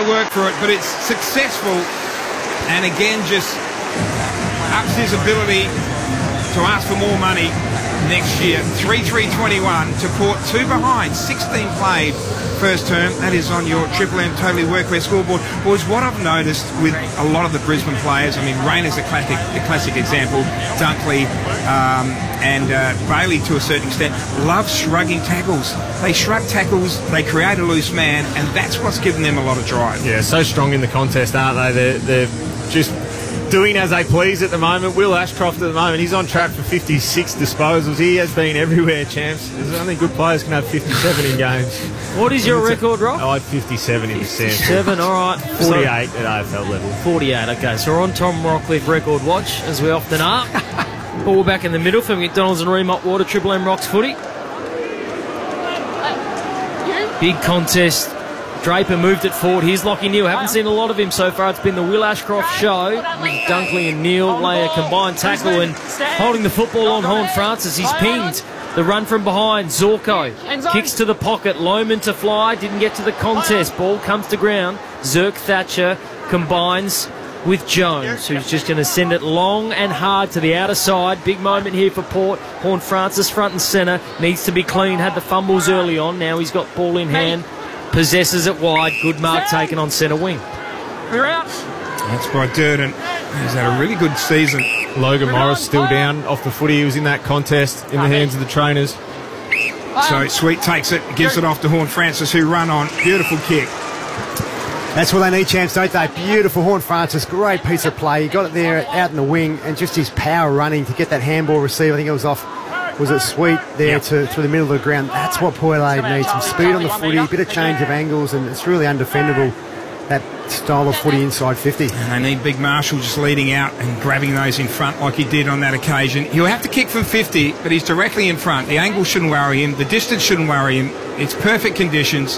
I work for it, but it's successful, and again just ups his ability to ask for more money next year. 3-3-21 to Port, 2 behind, 16 played first term. That is on your Triple M Totally Workwear scoreboard. Boys, what I've noticed with a lot of the Brisbane players, I mean, Rayner's a classic example, Dunkley and Bailey to a certain extent, love shrugging tackles. They shrug tackles, they create a loose man, and that's what's given them a lot of drive. Yeah, so strong in the contest, aren't they? They're just doing as they please at the moment. Will Ashcroft at the moment, he's on track for 56 disposals. He has been everywhere, champs. There's only good players can have 57 in games. What is your record, Rob? I had 57 in the Sam. 7, all right. 48 at AFL level. 48, okay. So we're on Tom Rockcliffe record watch, as we often are. Ball back in the middle for McDonald's and Remont Water, Triple M Rocks footy. Big contest. Draper moved it forward. Here's Lockie Neal. Haven't seen a lot of him so far. It's been the Will Ashcroft show. With Dunkley and Neal lay a combined tackle and holding the football on Horne-Francis. He's pinged. The run from behind. Zorko kicks to the pocket. Lohman to fly. Didn't get to the contest. Ball comes to ground. Zirk Thatcher combines with Jones, who's just going to send it long and hard to the outer side. Big moment here for Port. Horne-Francis front and centre. Needs to be clean. Had the fumbles early on. Now he's got ball in hand. Possesses it wide. Good mark taken on centre wing. We're out. That's by Durden. He's had a really good season. Logan Morris still down off the footy. He was in that contest in the hands of the trainers. So Sweet takes it, gives it off to Horne-Francis, who run on. Beautiful kick. That's what they need, champs, don't they? Beautiful Horne-Francis, great piece of play. He got it there out in the wing, and just his power running to get that handball receive. I think it was off. Was it Sweet there through the middle of the ground? That's what Port Adelaide needs. Some speed on the footy, a bit of change of angles, and it's really undefendable, that style of footy inside 50. And they need Big Marshall just leading out and grabbing those in front like he did on that occasion. He'll have to kick from 50, but he's directly in front. The angle shouldn't worry him. The distance shouldn't worry him. It's perfect conditions.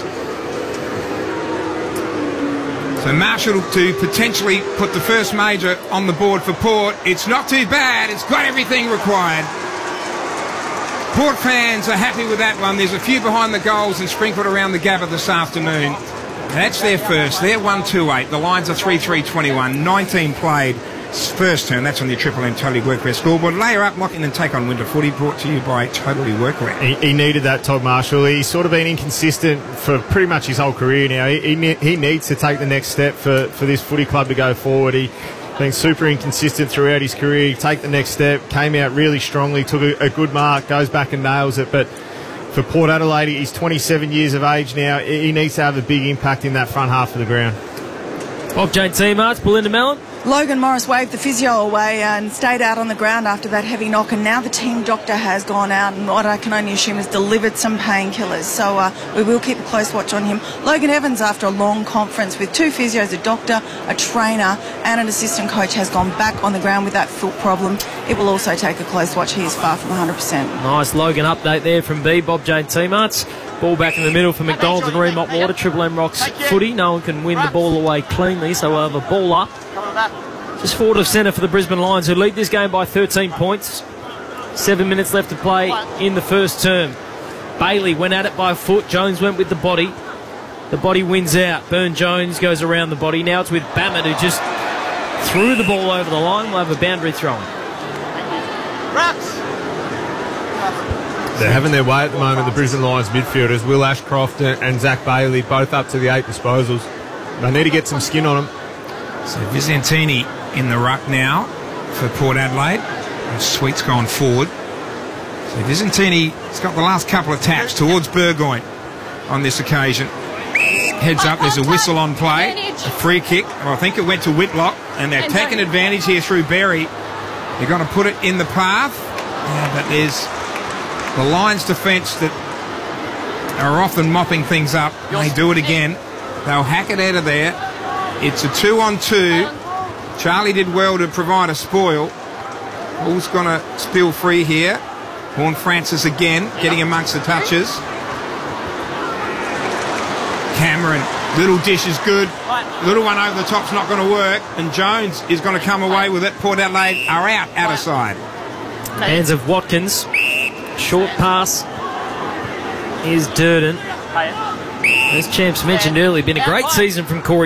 So Marshall to potentially put the first major on the board for Port. It's not too bad. It's got everything required. Port fans are happy with that one. There's a few behind the goals and sprinkled around the Gabba this afternoon. That's their first. They're 1-2-8. The lines are 3-3-21. 19 played. First turn. That's on the Triple M Totally Workwear scoreboard. Layer up, lock in and take on winter footy. Brought to you by Totally Workwear. He needed that, Todd Marshall. He's sort of been inconsistent for pretty much his whole career now. He needs to take the next step for this footy club to go forward. He's been super inconsistent throughout his career. He take the next step, came out really strongly, took a good mark, goes back and nails it. But for Port Adelaide, he's 27 years of age now. He needs to have a big impact in that front half of the ground. Bob Jane T-Marts, Belinda Mellon. Logan Morris waved the physio away and stayed out on the ground after that heavy knock, and now the team doctor has gone out and what I can only assume has delivered some painkillers. So we will keep a close watch on him. Logan Evans, after a long conference with 2 physios, a doctor, a trainer and an assistant coach, has gone back on the ground with that foot problem. It will also take a close watch. He is far from 100%. Nice Logan update there from B, Bob Jane T-Marts. Ball back in the middle for McDonald's and Remont Water, Triple M Rocks footy. No one can win the ball away cleanly, so we'll have a ball up. Just forward of centre for the Brisbane Lions, who lead this game by 13 points. 7 minutes left to play in the first term. Bailey went at it by foot. Jones went with the body. The body wins out. Burn-Jones goes around the body. Now it's with Bammett, who just threw the ball over the line. We'll have a boundary throw. They're having their way at the moment, the Brisbane Lions midfielders. Will Ashcroft and Zach Bailey, both up to the 8 disposals. They need to get some skin on them. So Visantini in the ruck now for Port Adelaide. And Sweet's gone forward. So Visantini's got the last couple of taps towards Burgoyne on this occasion. Heads up, there's a whistle on play. A free kick. Well, I think it went to Whitlock. And they're taking advantage here through Berry. They're going to put it in the path. Yeah, but there's the Lions defence that are often mopping things up. They do it again. They'll hack it out of there. It's a 2-on-2. Charlie did well to provide a spoil. Ball's going to spill free here. Horne-Francis again, getting amongst the touches. Cameron, little dish is good. Little one over the top's not going to work. And Jones is going to come away with it. Port Adelaide are out of side. Hands of Watkins. Short pass is Durden. As champs mentioned earlier, been a great season from Corey